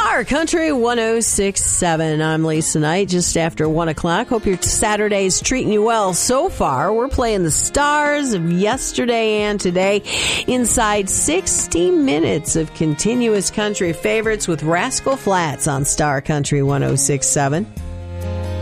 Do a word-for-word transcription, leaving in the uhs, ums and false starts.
Star Country one oh six point seven. I'm Lisa Knight, just after one o'clock. Hope your Saturday's treating you well so far. We're playing the stars of yesterday and today inside sixty minutes of continuous country favorites with Rascal Flatts on Star Country one oh six point seven.